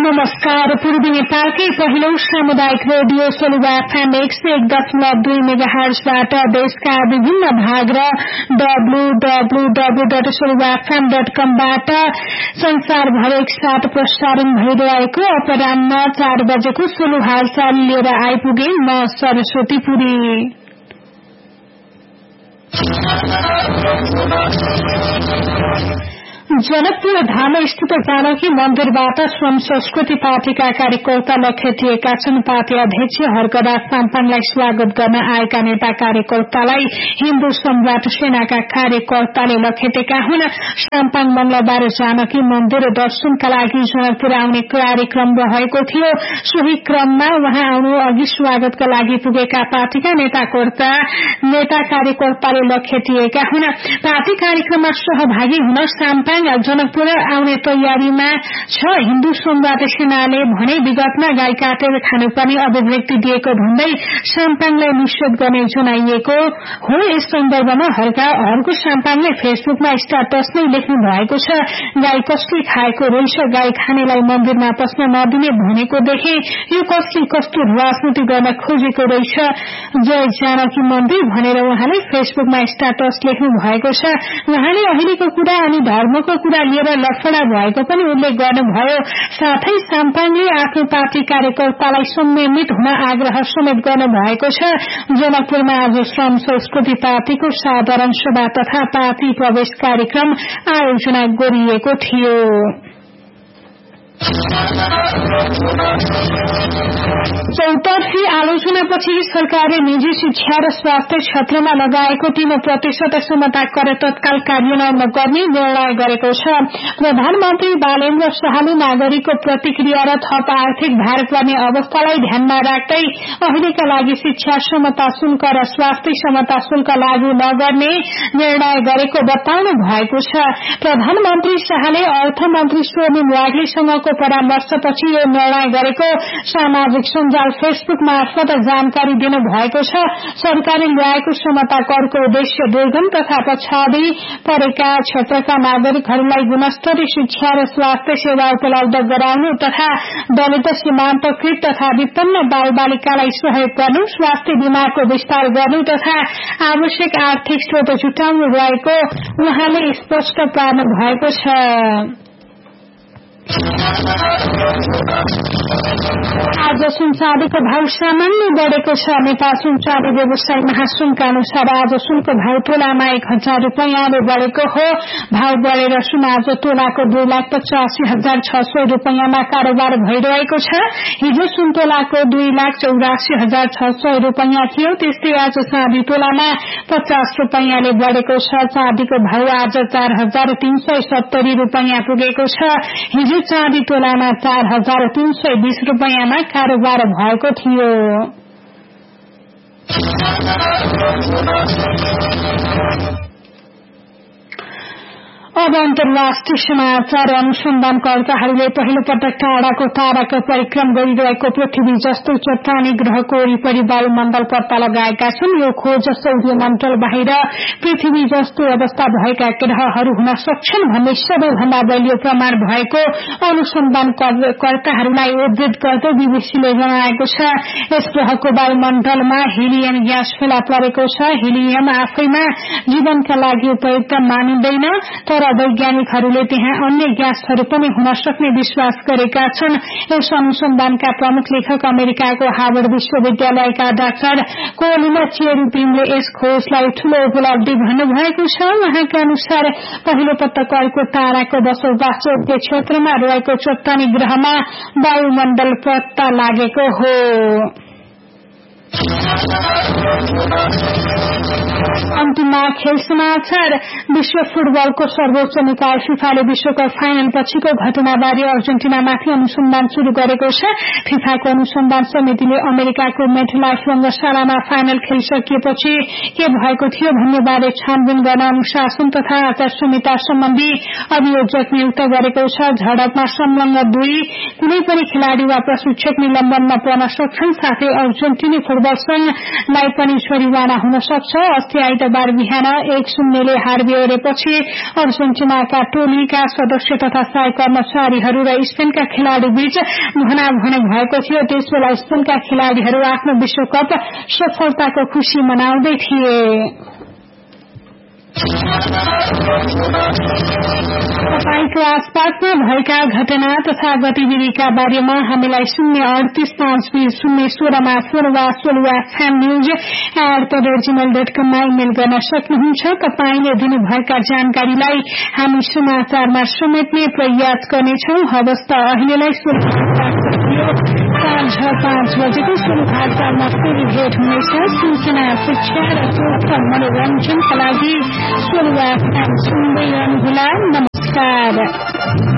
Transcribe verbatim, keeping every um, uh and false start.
नमस्कार। पूर्वी नेपालकै पहिलो सामुदायिक रेडियो सोलुवा एफएम एक सय एक दशमलव दुई मेगाहर्जबाट देशका विभिन्न भाग र W W W dot सोलुवा FM dot कमबाट संसारभर एकसाथ प्रसारण भइरहेको अपराह्न चार बजेको सोलु हालचाल लिएर आइपुगे म सरस्वती पुरी। जनकपुर धाम स्थित जानकी मन्दिरबाट श्रम संस्कृति पार्टीका कार्यकर्ता लखेटिएका छन्। पार्टी अध्यक्ष हरकदास साम्पाङलाई स्वागत गर्न आएका नेता कार्यकर्तालाई हिन्दू सम्राट सेनाका कार्यकर्ताले लखेटेका हुन्। साम्पाङ मंगलबार जानकी मन्दिर दर्शनका लागि जनकपुर आउने कार्यक्रम रहेको थियो। सोही क्रममा उहाँ आउनु अघि स्वागतका लागि पुगेका पार्टीका नेताकर्ता नेता कार्यकर्ताले लखेटिएका हुन्। पार्टी कार्यक्रममा सहभागी हुन साम्पाङ जनकपुर आउने तयारीमा छ। हिन्दू सम्राट सेनाले भने विगतमा गाई काटेर खानुपर्ने अभिव्यक्ति दिएको भन्दै साम्पाङलाई निषेध गर्ने जनाइएको हो। यस सन्दर्भमा हरको साम्पाङले फेसबुकमा स्ट्याटस नै लेख्नु भएको छ। गाई कसले खाएको रहेछ, गाई खानेलाई मन्दिरमा पस्न नदिने भनेको देखे, यो कसले कस्तो राजनीति गर्न खोजेको रहेछ, जय जानकी मन्दिर भनेर उहाँले फेसबुकमा स्ट्याटस लेख्नु भएको छ। उहाँले अहिलेको कुरा अनि धर्मको कुरा लिएर लफडा भएको पनि उल्लेख गर्नुभयो। साथै साम्पाङले आफ्नो पार्टी कार्यकर्तालाई संयमित हुन आग्रह समेत गर्नु भएको छ। जनकपुरमा आज श्रम संस्कृति पार्टीको साधारण सभा तथा पार्टी प्रवेश कार्यक्रम आयोजना गरिएको थियो। चौतर्फी आलोचनापछि सरकारले निजी शिक्षा र स्वास्थ्य क्षेत्रमा लगाएको तीन प्रतिशत क्षमता कर तत्काल कार्यान्वयन गर्ने निर्णय गरेको छ। प्रधानमन्त्री बालेन्द्र शाहले नागरिकको प्रतिक्रिया र थप आर्थिक भार पर्ने अवस्थालाई ध्यानमा राख्दै अहिलेका लागि शिक्षा क्षमता शुल्क र स्वास्थ्य क्षमता शुल्क लागू नगर्ने निर्णय गरेको बताउनु भएको छ। प्रधानमन्त्री शाहले अर्थमन्त्री सोमेन वाग्लेसँगको परामर्शपछि यो निर्णय गरेको सामाजिक सञ्जाल फेसबुक मार्फत जानकारी दिनु भएको छ। सरकारले ल्याएको क्षमता करको उद्देश्य दुर्गम तथा पछाडि परेका क्षेत्रका नागरिकहरूलाई गुणस्तरीय शिक्षा र स्वास्थ्य सेवा उपलब्ध गराउनु तथा दलित सीमान्तकृत तथा विपन्न बाल बालिकालाई सहयोग गर्नु, स्वास्थ्य बीमाको विस्तार गर्नु तथा आवश्यक आर्थिक स्रोत जुटाउनु रहेको उहाँले स्पष्ट पार्नु भएको छ। आज सुन चाँदीको भाव सामान्य बढेको छ। नेपाल सुन चाँदी व्यवसाय महासंघका अनुसार आज सुनको भाव तोलामा एक हजार रूपियाँले बढेको हो। भाव बढेर सुन आज तोलाको दुई लाख पचासी हजार छ सय रूपियाँमा कारोबार भइरहेको छ। हिजो सुन तोलाको दुई लाख चौरासी हजार छ सय रूपियाँ थियो। त्यस्तै आज चाँदी तोलामा पचास रूपियाँले बढेको छ। चाँदीको भाव आज चार हजार तीन सय सत्तरी रूपियाँ पुगेको छ। हिजो चाँदी तोलामा चार हजार तीन सय बीस रूपियाँमा कारोबार भएको थियो। अब अन्तर्राष्ट्रिय समाचार। अनुसन्धानकर्ताहरूले पहिलो पटक टाढाको ताराको परिक्रम गरिरहेको पृथ्वी जस्तो चट्टानी ग्रहको वरिपरि वायुमण्डल पत्ता लगाएका छन्। यो खोज सौर्यमण्डल बाहिर पृथ्वी जस्तो अवस्था भएका ग्रहहरू हुन सक्छन् भन्ने सबैभन्दा बलियो प्रमाण भएको अनुसन्धानकर्ताहरूलाई उद्धृत गर्दै बीबीसीले जनाएको छ। यस ग्रहको वायुमण्डलमा हिलियम ग्यास फेला परेको छ। हिलियम आफैमा जीवनका लागि उपयुक्त मानिँदैन, तर वैज्ञानिकहरूले त्यहाँ अन्य ग्यासहरू पनि हुन सक्ने विश्वास गरेका छन्। यस अनुसन्धानका प्रमुख लेखक अमेरिकाको हार्वर्ड विश्वविद्यालयका डाक्टर कोलिना चेरुपिनले यस खोजलाई ठूलो उपलब्धि भन्नुभएको छ। उहाँका अनुसार पहिलो पटक अर्को ताराको बसोबास योग्य क्षेत्रमा रहेको चट्टानी ग्रहमा वायुमण्डल पत्ता लागेको हो। अन्तिममा खेल समाचार। विश्व फुटबलको सर्वोच्च निकाय फिफाले विश्वकप फाइनल पछिको घटनाबारे अर्जेन्टिनामाथि अनुसन्धान शुरू गरेको छ। फिफाको अनुसन्धान समितिले अमेरिकाको मेटलाइफ रंगशालामा फाइनल खेलिसकिएपछि के भएको थियो भन्ने बारे छानबिन गर्न अनुशासन तथा आचार संहिता सम्बन्धी अभियोजक नियुक्त गरेको छ। झडपमा संलग्न दुई कुनै पनि खेलाड़ी वा प्रशिक्षक निलम्बनमा पर्न सक्छन्। साथै अर्जेन्टिनी फुटबल पनि छोरीवाना हुन सक्छ। अस्ति आइतबार बिहान एक शून्यले हार बेहोरेपछि अर्जेन्टिनाका टोलीका सदस्य तथा सहायक कर्मचारीहरू र स्पेनका खेलाड़ी बीच भनाभनी भएको थियो। त्यसबेला स्पेनका खेलाड़ीहरू आफ्नो विश्वकप सफलताको खुशी मनाउँदै थिए। तपाईको आसपासमा भएका घटना तथा गतिविधिका बारेमा हामीलाई शून्य अडतीस पाँच बीस शून्य सोह्रमा फोन वा सोलुवा fam news at the rate Gmail dot कममा इमेल गर्न सक्नुहुन्छ। तपाईले दिनुभएका जानकारीलाई हामी समाचारमा समेट्ने प्रयास गर्नेछौ। हवस् त अहिलेलाई साँझ पाँच बजेको सुरुवातमा फेरि भेट हुनेछ। सूचना, शिक्षा र मनोरञ्जनका लागि सुन्दै रहनुहोला। नमस्कार।